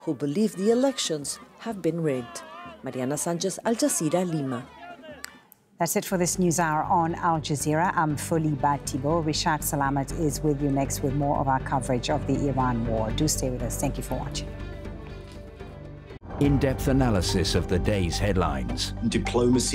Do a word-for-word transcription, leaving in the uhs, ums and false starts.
who believe the elections have been rigged. Mariana Sanchez, Al Jazeera, Lima. That's it for this news hour on Al Jazeera. I'm Foliba Thibault. Rishad Salamat is with you next with more of our coverage of the Iran war. Do stay with us. Thank you for watching. In-depth analysis of the day's headlines. Diplomacy